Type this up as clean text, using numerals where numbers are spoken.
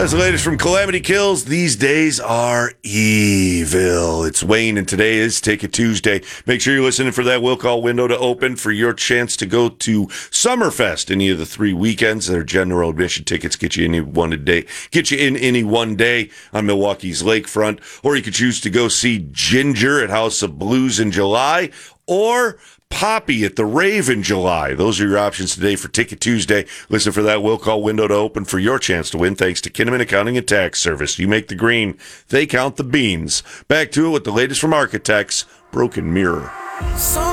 That's the latest from Calamity Kills. These days are evil. It's Wayne, and today is Ticket Tuesday. Make sure you're listening for that will call window to open for your chance to go to Summerfest any of the 3 weekends. Their general admission tickets get you in any one day on Milwaukee's lakefront, or you could choose to go see Ginger at House of Blues in July, or Poppy at the Rave in July. Those are your options today for Ticket Tuesday. Listen for that will call window to open for your chance to win, thanks to Kinnaman Accounting and Tax Service. You make the green, they count the beans. Back to it with the latest from Architects, Broken Mirror.